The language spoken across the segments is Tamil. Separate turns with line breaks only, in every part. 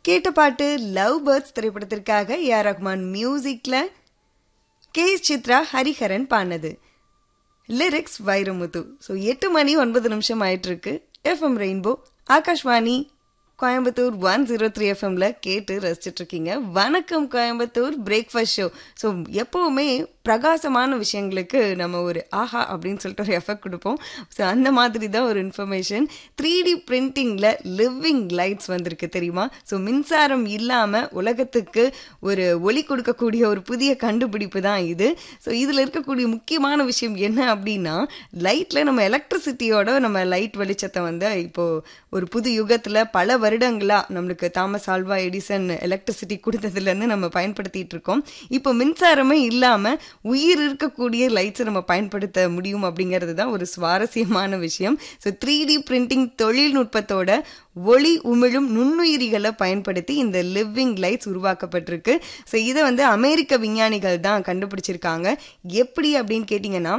கேட்ட பாட்டு லவ் பேர்ட்ஸ் திரைப்படத்திற்காக ஏஆர் ரஹ்மான் மியூசிக்ல கே சித்ரா ஹரிஹரன் பாடினது. லிரிக்ஸ் வைரமுத்து. 8 மணி 9 நிமிஷம் ஆயிட்டு இருக்கு. எஃப்எம் ரெயின்போ ஆகாஷ்வாணி கோயம்புத்தூர் 103 எஃப்எம்ல கேட்டு ரசிச்சுட்டு இருக்கீங்க. வணக்கம் கோயம்புத்தூர் பிரேக்ஃபாஸ்ட் ஷோ. ஸோ எப்பவுமே பிரகாசமான விஷயங்களுக்கு நம்ம ஒரு ஆஹா அப்படின்னு சொல்லிட்டு ஒரு எஃபெக்ட் கொடுப்போம். ஸோ அந்த மாதிரி தான் ஒரு இன்ஃபர்மேஷன் 3D பிரிண்டிங்கில் லிவிங் லைட்ஸ் வந்திருக்கு தெரியுமா? ஸோ மின்சாரம் இல்லாமல் உலகத்துக்கு ஒரு ஒளி கொடுக்கக்கூடிய ஒரு புதிய கண்டுபிடிப்பு தான் இது. ஸோ இதில் இருக்கக்கூடிய முக்கியமான விஷயம் என்ன அப்படின்னா, லைட்டில் நம்ம எலக்ட்ரிசிட்டியோட நம்ம லைட் வெளிச்சத்தை வந்து இப்போது ஒரு புது யுகத்தில் பல வருடங்களாக நம்மளுக்கு தாமஸ் ஆல்வா எடிசன் எலக்ட்ரிசிட்டி கொடுத்ததுலேருந்து நம்ம பயன்படுத்திட்டு இருக்கோம். இப்போ மின்சாரமே இல்லாமல் உயிர் இருக்கக்கூடிய லைட்ஸை நம்ம பயன்படுத்த முடியும் அப்படிங்கிறது தான் ஒரு சுவாரஸ்யமான விஷயம். ஸோ 3D பிரிண்டிங் தொழில்நுட்பத்தோட ஒளி உமிழும் நுண்ணுயிரிகளை பயன்படுத்தி இந்த லிவிங் லைட்ஸ் உருவாக்கப்பட்டிருக்கு. ஸோ இதை வந்து அமெரிக்க விஞ்ஞானிகள் தான் கண்டுபிடிச்சிருக்காங்க. எப்படி அப்படின்னு கேட்டிங்கன்னா,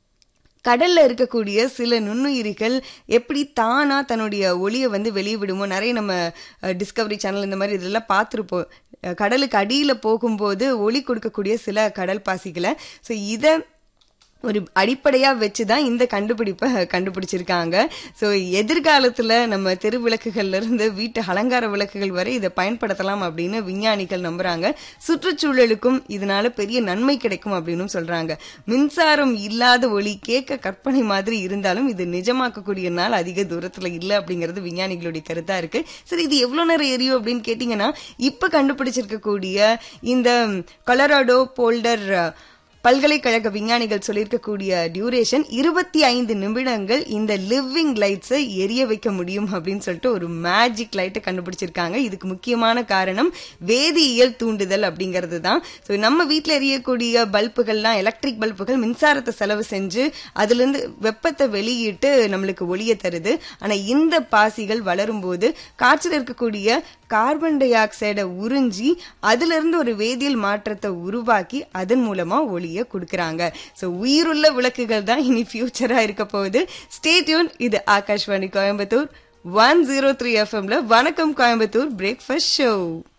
கடல்ல இருக்கக்கூடிய சில நுண்ணுயிரிகள் எப்படி தானா தன்னுடைய ஒளியை வந்து வெளியே விடுமோ, நிறைய நம்ம டிஸ்கவரி சேனல் இந்த மாதிரி இதெல்லாம் பார்த்துருப்போம். கடலுக்கு அடியில் போகும்போது ஒளி கொடுக்கக்கூடிய சில கடல் பாசிகளை. ஸோ இதை ஒரு அடிப்படையாக வச்சு தான் இந்த கண்டுபிடிப்பை கண்டுபிடிச்சிருக்காங்க. ஸோ எதிர்காலத்தில் நம்ம தெரு விளக்குகள்லேருந்து வீட்டு அலங்கார விளக்குகள் வரை இதை பயன்படுத்தலாம் அப்படின்னு விஞ்ஞானிகள் நம்புகிறாங்க. சுற்றுச்சூழலுக்கும் இதனால பெரிய நன்மை கிடைக்கும் அப்படின்னு சொல்கிறாங்க. மின்சாரம் இல்லாத ஒளி கேட்க கற்பனை மாதிரி இருந்தாலும் இது நிஜமாக்கக்கூடிய நாள் அதிக தூரத்தில் இல்லை அப்படிங்கிறது விஞ்ஞானிகளுடைய கருத்தாக இருக்குது. சரி, இது எவ்வளோ நேரம் எரியும் அப்படின்னு கேட்டிங்கன்னா, இப்போ கண்டுபிடிச்சிருக்கக்கூடிய இந்த கொலராடோ போல்டர் பல்கலைக்கழக விஞ்ஞானிகள் சொல்லியிருக்கக்கூடிய டியூரேஷன் 25 நிமிடங்கள் இந்த லிவிங் லைட்ஸை எரிய வைக்க முடியும் அப்படின்னு சொல்லிட்டு ஒரு மேஜிக் லைட்டை கண்டுபிடிச்சிருக்காங்க. இதுக்கு முக்கியமான காரணம் வேதியியல் தூண்டுதல் அப்படிங்கிறது தான். ஸோ நம்ம வீட்டில் எரியக்கூடிய பல்புகள்லாம் எலக்ட்ரிக் பல்புகள் மின்சாரத்தை செலவு செஞ்சு அதுலேருந்து வெப்பத்தை வெளியிட்டு நம்மளுக்கு ஒளியை தருது. ஆனால் இந்த பாசிகள் வளரும் போது காற்றில் இருக்கக்கூடிய கார்பன் டை ஆக்சைடை உறிஞ்சி அதிலிருந்து ஒரு வேதியியல் மாற்றத்தை உருவாக்கி அதன் மூலமா ஒளியை கொடுக்கறாங்க. ஸோ உயிருள்ள விளக்குகள் தான் இனி ஃபியூச்சரா இருக்க போகுது. Stay tune. இது ஆகாஷ்வாணி கோயம்புத்தூர் 103 எஃப்எம்ல வணக்கம் கோயம்புத்தூர் பிரேக்ஃபாஸ்ட் ஷோ.